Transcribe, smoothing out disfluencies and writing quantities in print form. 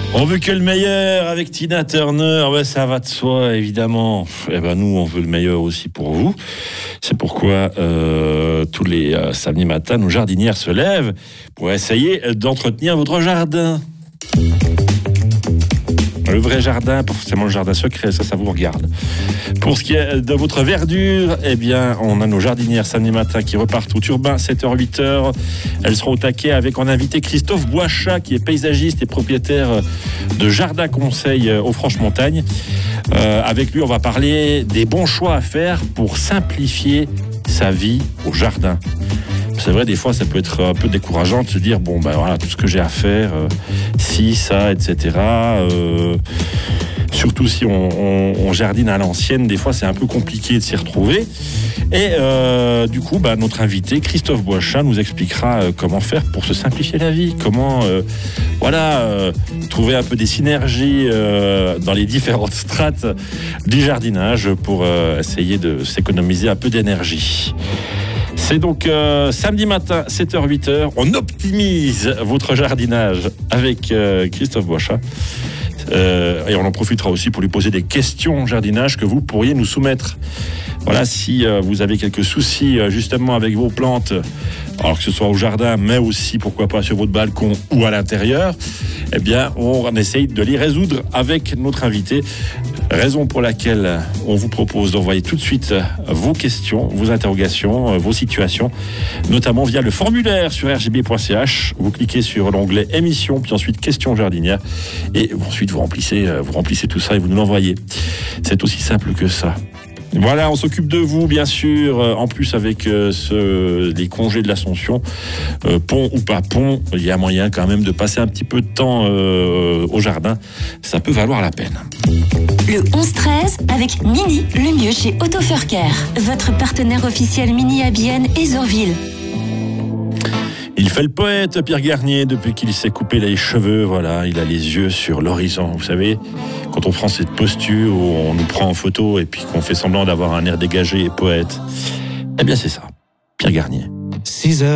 On veut que le meilleur avec Tina Turner, ouais, ça va de soi évidemment. Eh ben nous on veut le meilleur aussi pour vous. C'est pourquoi tous les samedis matins nos jardinières se lèvent pour essayer d'entretenir votre jardin. Le vrai jardin, pas forcément le jardin secret, ça vous regarde. Pour ce qui est de votre verdure, eh bien, on a nos jardinières samedi matin qui repartent au Turbin, 7h, 8h. Elles seront au taquet avec en invité Christophe Boichat, qui est paysagiste et propriétaire de Jardin Conseil aux Franches-Montagnes. Avec lui, on va parler des bons choix à faire pour simplifier sa vie au jardin. C'est vrai, des fois, ça peut être un peu décourageant de se dire, bon, ben voilà, tout ce que j'ai à faire, ci, ça, etc. Surtout si on jardine à l'ancienne, des fois, c'est un peu compliqué de s'y retrouver. Et du coup, notre invité, Christophe Boichat, nous expliquera comment faire pour se simplifier la vie, comment trouver un peu des synergies dans les différentes strates du jardinage pour essayer de s'économiser un peu d'énergie. C'est donc samedi matin, 7h, 8h. On optimise votre jardinage avec Christophe Boichat. Et on en profitera aussi pour lui poser des questions jardinage que vous pourriez nous soumettre. Voilà, si vous avez quelques soucis justement avec vos plantes, alors que ce soit au jardin, mais aussi, pourquoi pas, sur votre balcon ou à l'intérieur, eh bien, on essaye de les résoudre avec notre invité. Raison pour laquelle on vous propose d'envoyer tout de suite vos questions, vos interrogations, vos situations, notamment via le formulaire sur rgb.ch. Vous cliquez sur l'onglet émission, puis ensuite questions jardinières, et ensuite vous remplissez tout ça et vous nous l'envoyez. C'est aussi simple que ça. Voilà, on s'occupe de vous, bien sûr. En plus, avec les congés de l'Ascension, pont ou pas pont, il y a moyen quand même de passer un petit peu de temps au jardin. Ça peut valoir la peine. Le 11-13 avec Mini, le mieux chez Auto Fur Care. Votre partenaire officiel Mini à Bienne et Zorville. Il fait le poète, Pierre Garnier, depuis qu'il s'est coupé les cheveux. Voilà, il a les yeux sur l'horizon. Vous savez, quand on prend cette posture où on nous prend en photo et puis qu'on fait semblant d'avoir un air dégagé et poète, eh bien c'est ça, Pierre Garnier. 6h.